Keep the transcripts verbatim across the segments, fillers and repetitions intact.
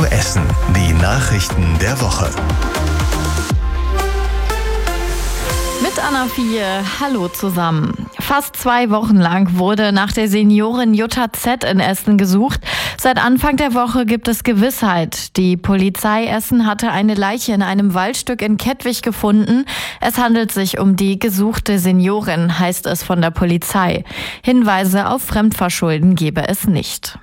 Essen. Die Nachrichten der Woche. Mit Anna Vieh, hallo zusammen. Fast zwei Wochen lang wurde nach der Seniorin Jutta Z. in Essen gesucht. Seit Anfang der Woche gibt es Gewissheit. Die Polizei Essen hatte eine Leiche in einem Waldstück in Kettwig gefunden. Es handelt sich um die gesuchte Seniorin, heißt es von der Polizei. Hinweise auf Fremdverschulden gebe es nicht.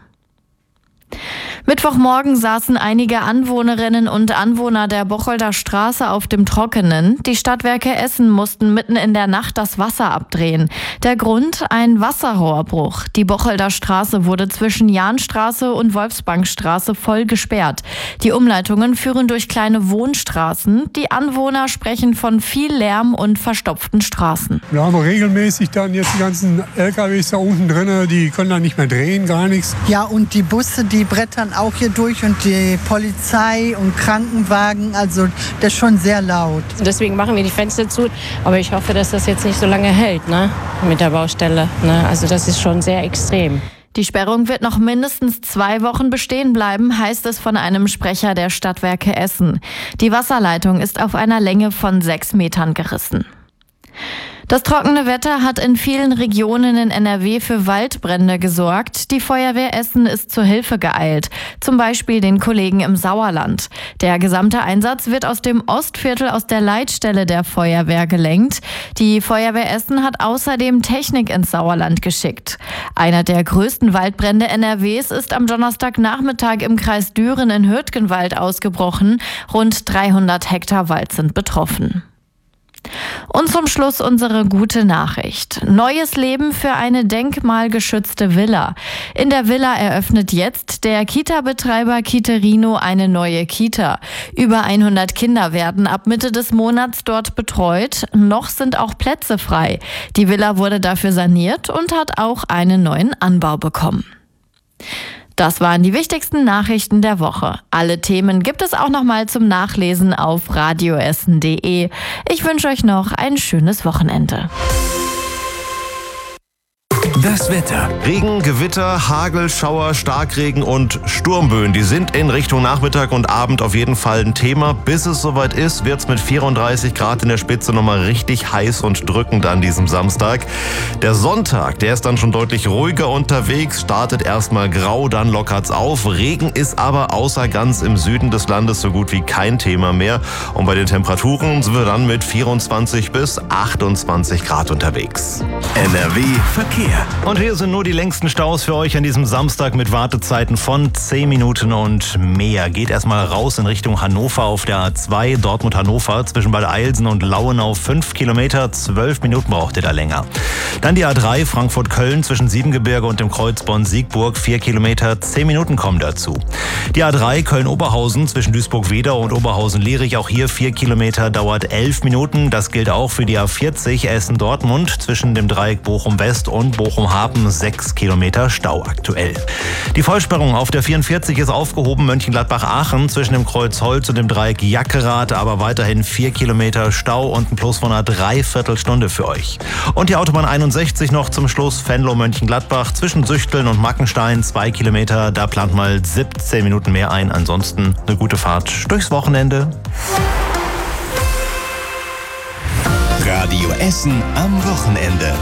Mittwochmorgen saßen einige Anwohnerinnen und Anwohner der Bocholder Straße auf dem Trockenen. Die Stadtwerke Essen mussten mitten in der Nacht das Wasser abdrehen. Der Grund? Ein Wasserrohrbruch. Die Bocholder Straße wurde zwischen Jahnstraße und Wolfsbankstraße voll gesperrt. Die Umleitungen führen durch kleine Wohnstraßen. Die Anwohner sprechen von viel Lärm und verstopften Straßen. Wir haben regelmäßig dann jetzt die ganzen L K Ws da unten drin, die können dann nicht mehr drehen, gar nichts. Ja, und die Busse, die brettern auch hier durch und die Polizei und Krankenwagen, also das ist schon sehr laut. Deswegen machen wir die Fenster zu, aber ich hoffe, dass das jetzt nicht so lange hält, ne, mit der Baustelle. Ne? Also das ist schon sehr extrem. Die Sperrung wird noch mindestens zwei Wochen bestehen bleiben, heißt es von einem Sprecher der Stadtwerke Essen. Die Wasserleitung ist auf einer Länge von sechs Metern gerissen. Das trockene Wetter hat in vielen Regionen in N R W für Waldbrände gesorgt. Die Feuerwehr Essen ist zur Hilfe geeilt, zum Beispiel den Kollegen im Sauerland. Der gesamte Einsatz wird aus dem Ostviertel aus der Leitstelle der Feuerwehr gelenkt. Die Feuerwehr Essen hat außerdem Technik ins Sauerland geschickt. Einer der größten Waldbrände N R Ws ist am Donnerstagnachmittag im Kreis Düren in Hürtgenwald ausgebrochen. Rund dreihundert Hektar Wald sind betroffen. Und zum Schluss unsere gute Nachricht. Neues Leben für eine denkmalgeschützte Villa. In der Villa eröffnet jetzt der Kita-Betreiber Kiterino eine neue Kita. Über hundert Kinder werden ab Mitte des Monats dort betreut. Noch sind auch Plätze frei. Die Villa wurde dafür saniert und hat auch einen neuen Anbau bekommen. Das waren die wichtigsten Nachrichten der Woche. Alle Themen gibt es auch nochmal zum Nachlesen auf radioessen punkt de. Ich wünsche euch noch ein schönes Wochenende. Das Wetter. Regen, Gewitter, Hagel, Schauer, Starkregen und Sturmböen. Die sind in Richtung Nachmittag und Abend auf jeden Fall ein Thema. Bis es soweit ist, wird es mit vierunddreißig Grad in der Spitze nochmal richtig heiß und drückend an diesem Samstag. Der Sonntag, der ist dann schon deutlich ruhiger unterwegs, startet erstmal grau, dann lockert's auf. Regen ist aber außer ganz im Süden des Landes so gut wie kein Thema mehr. Und bei den Temperaturen sind wir dann mit vierundzwanzig bis achtundzwanzig Grad unterwegs. N R W Verkehr. Und hier sind nur die längsten Staus für euch an diesem Samstag mit Wartezeiten von zehn Minuten und mehr. Geht erstmal raus in Richtung Hannover auf der A zwei, Dortmund-Hannover, zwischen Bad Eilsen und Lauenau fünf Kilometer, zwölf Minuten braucht ihr da länger. Dann die A drei, Frankfurt-Köln, zwischen Siebengebirge und dem Kreuz Bonn-Siegburg, vier Kilometer, zehn Minuten kommen dazu. Die A drei, Köln-Oberhausen, zwischen Duisburg-Wedau und Oberhausen-Lierich, auch hier vier Kilometer, dauert elf Minuten. Das gilt auch für die A vierzig, Essen-Dortmund, zwischen dem Dreieck Bochum-West und Bochum Hafen, sechs Kilometer Stau aktuell. Die Vollsperrung auf der vierundvierzig ist aufgehoben, Mönchengladbach-Aachen zwischen dem Kreuz Holz und dem Dreieck Jackerath, aber weiterhin vier Kilometer Stau und ein Plus von einer Dreiviertelstunde für euch. Und die Autobahn einundsechzig noch zum Schluss, Venlo-Mönchengladbach zwischen Süchteln und Mackenstein, zwei Kilometer, da plant mal siebzehn Minuten mehr ein. Ansonsten eine gute Fahrt durchs Wochenende. Radio Essen am Wochenende.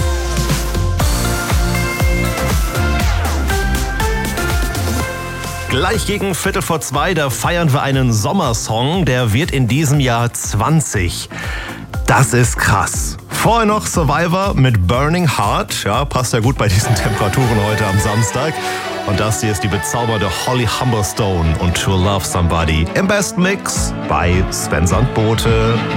Gleich gegen Viertel vor zwei, da feiern wir einen Sommersong, der wird in diesem Jahr zwanzig. Das ist krass. Vorher noch Survivor mit Burning Heart. Ja, passt ja gut bei diesen Temperaturen heute am Samstag. Und das hier ist die bezaubernde Holly Humberstone und To Love Somebody im Best Mix bei Sven Sandbote.